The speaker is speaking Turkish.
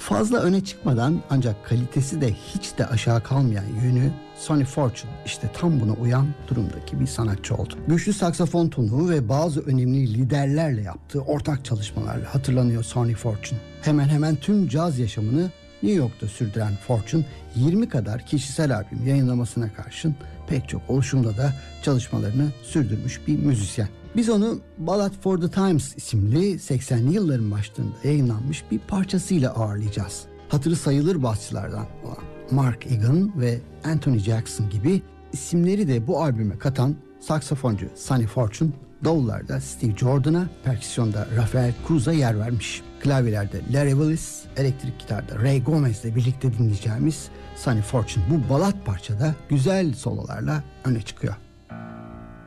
Fazla öne çıkmadan ancak kalitesi de hiç de aşağı kalmayan yönü Sonny Fortune işte tam buna uyan durumdaki bir sanatçı oldu. Güçlü saksafon tonu ve bazı önemli liderlerle yaptığı ortak çalışmalarla hatırlanıyor Sonny Fortune. Hemen hemen tüm caz yaşamını New York'ta sürdüren Fortune 20 kadar kişisel albüm yayınlamasına karşın pek çok oluşumda da çalışmalarını sürdürmüş bir müzisyen. Biz onu Ballad for the Times isimli 80'li yılların başlarında yayınlanmış bir parçasıyla ağırlayacağız. Hatırı sayılır basçılardan olan Mark Egan ve Anthony Jackson gibi isimleri de bu albüme katan saksafoncu Sonny Fortune, davullarda Steve Jordan'a, perküsyonda Rafael Cruz'a yer vermiş. Klavyelerde Larry Willis, elektrik gitarda Ray Gomez'le birlikte dinleyeceğimiz Sonny Fortune bu balat parçada güzel sololarla öne çıkıyor.